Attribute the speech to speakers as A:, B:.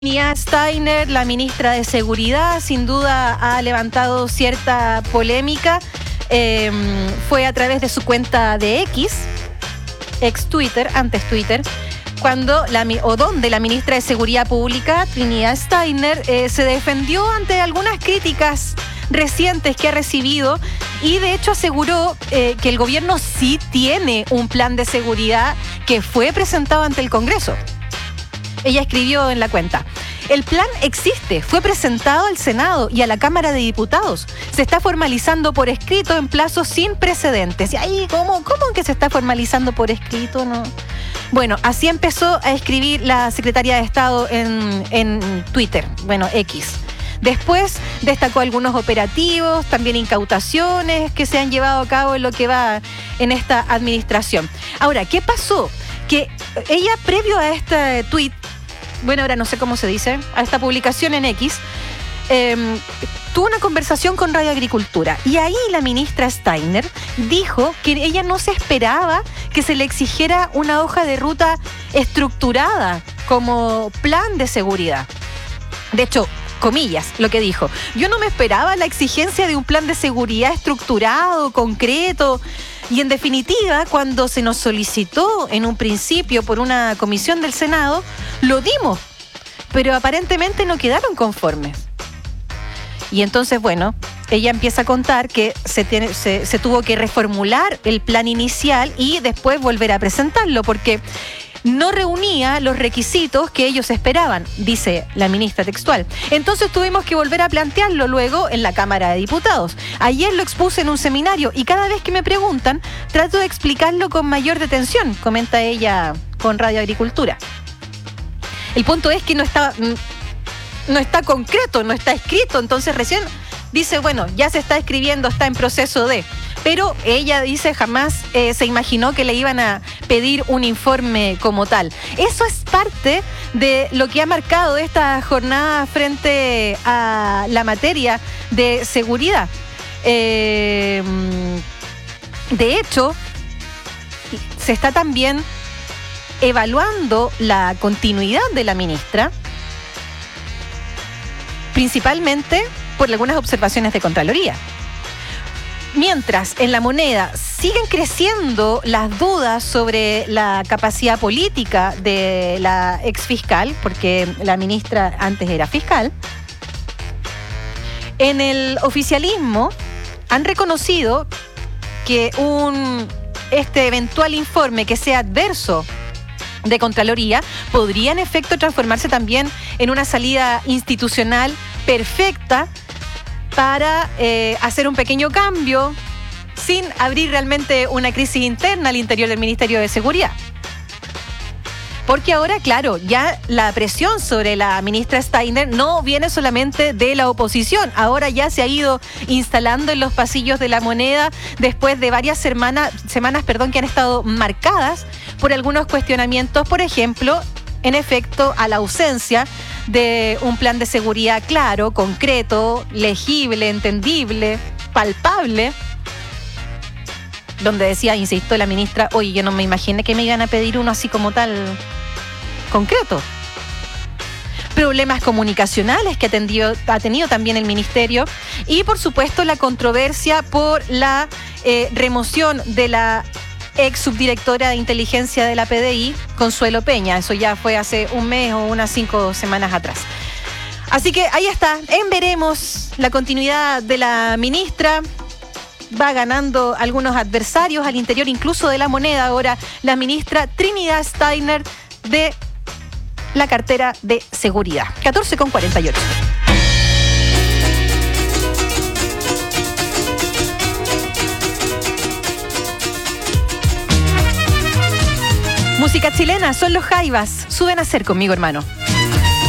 A: Trinidad Steiner, la ministra de Seguridad, sin duda ha levantado cierta polémica. Fue a través de su cuenta de X, ex Twitter, antes Twitter, donde la ministra de Seguridad Pública, Trinidad Steiner, se defendió ante algunas críticas recientes que ha recibido y de hecho aseguró que el gobierno sí tiene un plan de seguridad que fue presentado ante el Congreso. Ella escribió en la cuenta: el plan existe, fue presentado al Senado y a la Cámara de Diputados. Se está formalizando por escrito en plazos sin precedentes. Y ahí, ¿cómo que se está formalizando por escrito? No. Bueno, así empezó a escribir la secretaria de Estado en Twitter, X. Después destacó algunos operativos, también incautaciones que se han llevado a cabo en lo que va en esta administración. Ahora, ¿qué pasó? Que ella, previo a este tweet, ahora no sé cómo se dice, a esta publicación en X, tuvo una conversación con Radio Agricultura y ahí la ministra Steiner dijo que ella no se esperaba que se le exigiera una hoja de ruta estructurada como plan de seguridad. De hecho, comillas, lo que dijo: yo no me esperaba la exigencia de un plan de seguridad estructurado, concreto. Y en definitiva, cuando se nos solicitó en un principio por una comisión del Senado, lo dimos, pero aparentemente no quedaron conformes. Y entonces, ella empieza a contar que se tuvo que reformular el plan inicial y después volver a presentarlo, porque no reunía los requisitos que ellos esperaban, dice la ministra textual. Entonces tuvimos que volver a plantearlo luego en la Cámara de Diputados. Ayer lo expuse en un seminario y cada vez que me preguntan, trato de explicarlo con mayor detención, comenta ella con Radio Agricultura. El punto es que no está concreto, no está escrito, entonces recién dice, ya se está escribiendo, está en proceso de... Pero ella dice jamás se imaginó que le iban a pedir un informe como tal. Eso es parte de lo que ha marcado esta jornada frente a la materia de seguridad. De hecho, se está también evaluando la continuidad de la ministra, principalmente por algunas observaciones de Contraloría. Mientras en La Moneda siguen creciendo las dudas sobre la capacidad política de la exfiscal, porque la ministra antes era fiscal, en el oficialismo han reconocido que este eventual informe que sea adverso de Contraloría podría en efecto transformarse también en una salida institucional perfecta para hacer un pequeño cambio sin abrir realmente una crisis interna al interior del Ministerio de Seguridad. Porque ahora, claro, ya la presión sobre la ministra Steiner no viene solamente de la oposición, ahora ya se ha ido instalando en los pasillos de La Moneda después de varias semanas que han estado marcadas por algunos cuestionamientos, por ejemplo, en efecto, a la ausencia de un plan de seguridad claro, concreto, legible, entendible, palpable, donde decía, insisto, la ministra, oye, yo no me imaginé que me iban a pedir uno así como tal concreto. Problemas comunicacionales que ha tenido también el ministerio y, por supuesto, la controversia por la remoción de la ex subdirectora de inteligencia de la PDI, Consuelo Peña. Eso ya fue hace un mes o unas 5 semanas atrás. Así que ahí está, veremos la continuidad de la ministra. Va ganando algunos adversarios al interior incluso de La Moneda ahora la ministra Trinidad Steiner de la cartera de seguridad. 14:48. Música chilena, son los Jaivas. Suben a ser conmigo, hermano.